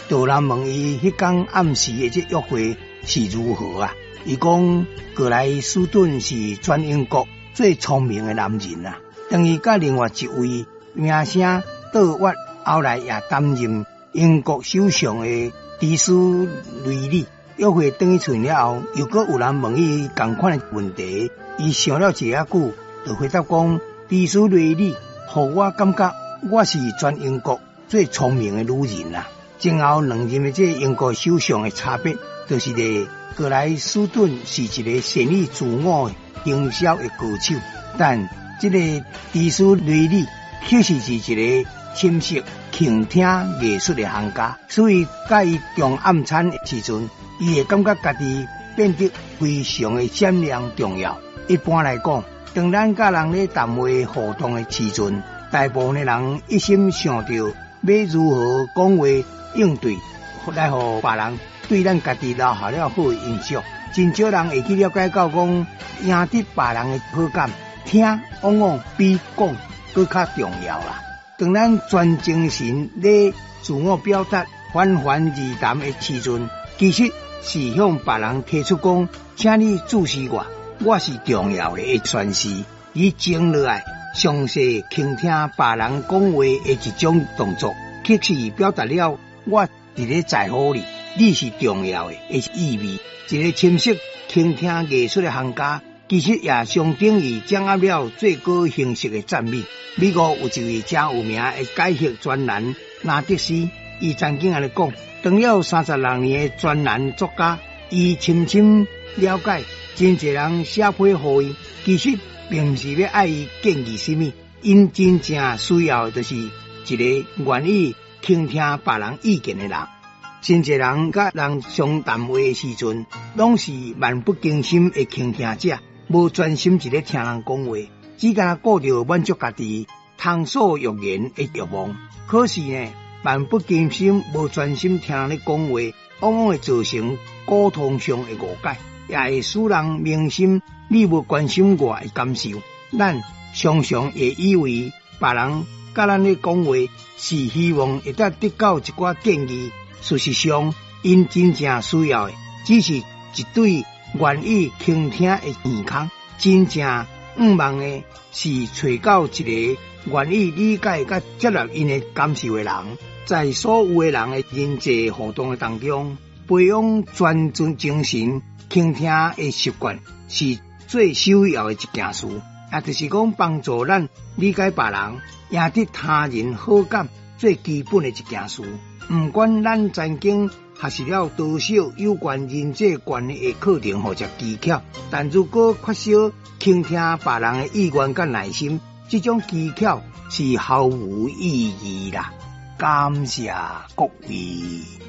杜兰问伊迄天暗时的这约会是如何啊？伊讲格莱斯顿是全英国最聪明的男人啊，等于甲另外一位名声倒挖，后来也担任英国首相的迪斯雷里。约会转去厝了后，又搁有人问伊同款的问题，伊想了一下久，就回答讲：迪斯雷里，互我感觉我是全英国最聪明的女人啊。前后两任的这英国首相的差别，就是咧格莱斯顿是一个善于自我营销的歌手，但这个迪斯雷里其实是一个深识倾听艺术的行家，所以甲伊中暗餐的时阵，伊会感觉家己变得非常的闪亮重要。一般来讲，当咱甲人咧谈话互动的时阵，大部分的人一心想着要如何讲话应对，来互别人对咱家己留下了好的印象。真少人会去了解到讲赢得别人的好感，听往往比讲更较重要啦。当咱全精神咧自我表达、泛泛而谈的时阵，其实是向别人提出讲，请你注视我是重要的宣示。以静落来详细倾听别人讲话的一种动作，确实表达了我伫咧在乎你是重要的意味。一个深识倾听艺术的行家，其实也相当于掌握了最高形式的赞美。美国有一位真有名的解析专栏纳德斯，伊曾经安尼讲，当了36年的专栏作家，伊深深了解真侪人写批予伊，其实并不是要爱伊建议什么，因真正需要的就是一个愿意倾听别人意见的人。真侪人甲人相谈话的时阵，拢是漫不经心的倾听者，无专心一咧听人讲话，只敢顾着满足家己通所欲言的欲望。可是呢，漫不经心、无专心听人咧讲话，往往会造成沟通上的误解，也会使人明心你无关心我的感受。咱常常会以为别人甲咱咧讲话是希望会得到一寡建议，事实上，因真正需要的只是一对愿意倾听的耳孔。真正望的是找到一个愿意理解甲接纳因的感受的人。在所有的人的人际互动的当中，培养专注精神倾听的习惯是最首要的一件事，也就是讲帮助咱理解别人、赢得他人好感最基本的一件事。不管咱曾经学习了多少有关人际关系的课程或者技巧，但如果缺少倾听别人的意愿跟耐心，这种技巧是毫无意义啦。感谢各位。